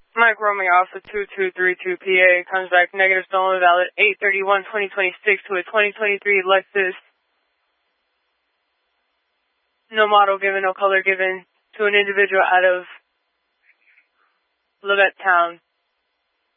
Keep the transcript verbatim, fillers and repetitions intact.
Mike Romeo Alpha two two three two P A comes back negative stolen valid eight thirty-one twenty twenty-six to a twenty twenty-three Lexus. No model given, no color given to an individual out of Levette Town.